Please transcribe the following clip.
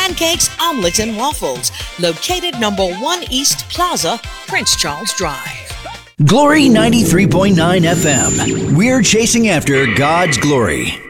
pancakes, omelets, and waffles. Located number 1 East Plaza, Prince Charles Drive. Glory 93.9 FM. We're chasing after God's glory.